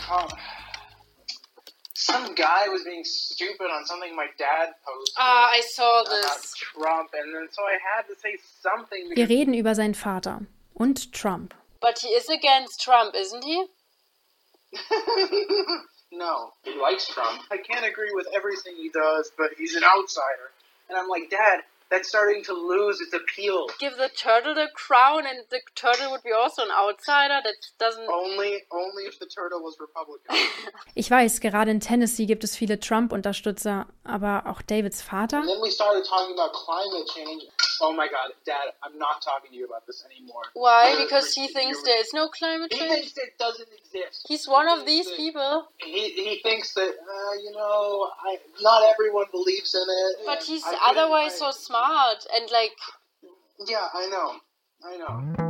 Oh. Some guy was being stupid on something my dad posted. I saw About this. Trump, and then so I had to say something. Wir reden über seinen Vater und Trump. But he is against Trump, isn't he? No, he likes Trump. I can't agree with everything he does, but he's an outsider. And I'm like, Dad, that's starting to lose its appeal. Give the turtle the crown, and the turtle would be also an outsider. That doesn't. Only if the turtle was Republican. Ich weiß, gerade in Tennessee gibt es viele Trump-Unterstützer, aber auch Davids Vater? And then we started talking about climate change. Oh my God, Dad, I'm not talking to you about this anymore. Why? Because he thinks there is no climate He change? thinks it doesn't exist. He's one He of these thinks that- people. He thinks that, not everyone believes in it. But he's I think otherwise so smart and like. Yeah, I know.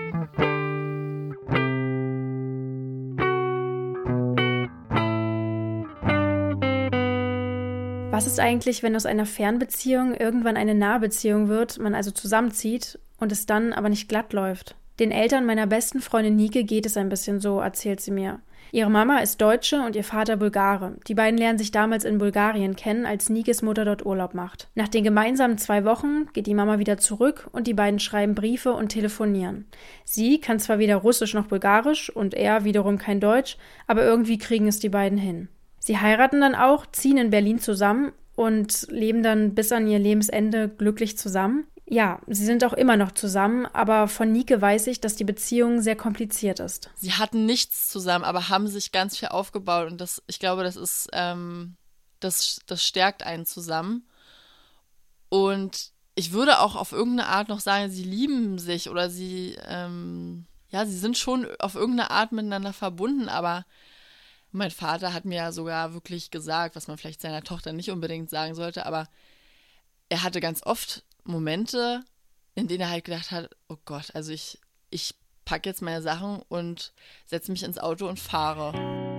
Was ist eigentlich, wenn aus einer Fernbeziehung irgendwann eine Nahbeziehung wird, man also zusammenzieht und es dann aber nicht glatt läuft? Den Eltern meiner besten Freundin Nike geht es ein bisschen so, erzählt sie mir. Ihre Mama ist Deutsche und ihr Vater Bulgare. Die beiden lernen sich damals in Bulgarien kennen, als Nikes Mutter dort Urlaub macht. Nach den gemeinsamen 2 Wochen geht die Mama wieder zurück und die beiden schreiben Briefe und telefonieren. Sie kann zwar weder Russisch noch Bulgarisch und er wiederum kein Deutsch, aber irgendwie kriegen es die beiden hin. Sie heiraten dann auch, ziehen in Berlin zusammen und leben dann bis an ihr Lebensende glücklich zusammen. Ja, sie sind auch immer noch zusammen, aber von Nike weiß ich, dass die Beziehung sehr kompliziert ist. Sie hatten nichts zusammen, aber haben sich ganz viel aufgebaut und ich glaube, das ist, das stärkt einen zusammen. Und ich würde auch auf irgendeine Art noch sagen, sie lieben sich oder sie sind schon auf irgendeine Art miteinander verbunden, aber mein Vater hat mir ja sogar wirklich gesagt, was man vielleicht seiner Tochter nicht unbedingt sagen sollte, aber er hatte ganz oft Momente, in denen er halt gedacht hat, oh Gott, also ich packe jetzt meine Sachen und setze mich ins Auto und fahre.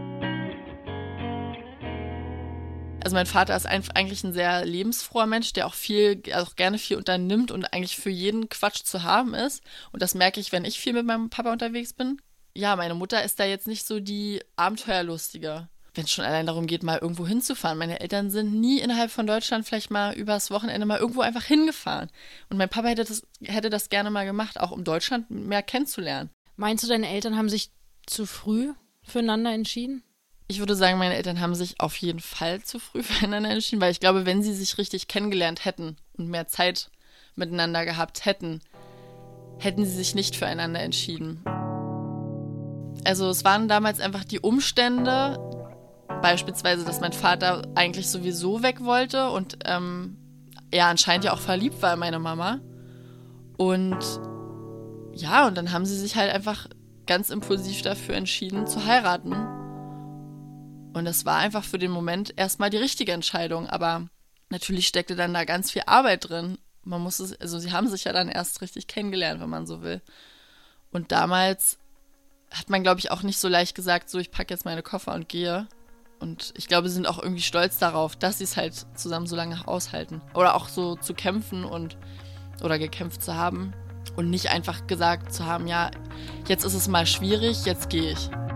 Also mein Vater ist eigentlich ein sehr lebensfroher Mensch, der auch gerne viel unternimmt und eigentlich für jeden Quatsch zu haben ist. Und das merke ich, wenn ich viel mit meinem Papa unterwegs bin. Ja, meine Mutter ist da jetzt nicht so die Abenteuerlustige, wenn es schon allein darum geht, mal irgendwo hinzufahren. Meine Eltern sind nie innerhalb von Deutschland vielleicht mal übers Wochenende mal irgendwo einfach hingefahren. Und mein Papa hätte das gerne mal gemacht, auch um Deutschland mehr kennenzulernen. Meinst du, deine Eltern haben sich zu früh füreinander entschieden? Ich würde sagen, meine Eltern haben sich auf jeden Fall zu früh füreinander entschieden, weil ich glaube, wenn sie sich richtig kennengelernt hätten und mehr Zeit miteinander gehabt hätten, hätten sie sich nicht füreinander entschieden. Also es waren damals einfach die Umstände, beispielsweise, dass mein Vater eigentlich sowieso weg wollte und er anscheinend ja auch verliebt war in meine Mama. Und ja, und dann haben sie sich halt einfach ganz impulsiv dafür entschieden zu heiraten. Und das war einfach für den Moment erstmal die richtige Entscheidung, aber natürlich steckte dann da ganz viel Arbeit drin. Sie haben sich ja dann erst richtig kennengelernt, wenn man so will. Und damals hat man, glaube ich, auch nicht so leicht gesagt, so, ich packe jetzt meine Koffer und gehe. Und ich glaube, sie sind auch irgendwie stolz darauf, dass sie es halt zusammen so lange aushalten. Oder auch so zu kämpfen oder gekämpft zu haben. Und nicht einfach gesagt zu haben, ja, jetzt ist es mal schwierig, jetzt gehe ich.